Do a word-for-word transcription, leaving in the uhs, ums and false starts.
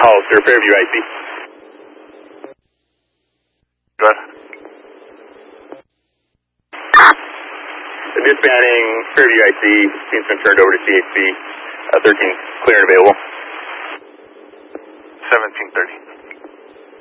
Hollister, Fairview I C. Go ahead. Disbanding Fairview I C, team's been turned over to C H C, uh, thirteen clear and available. seventeen thirty.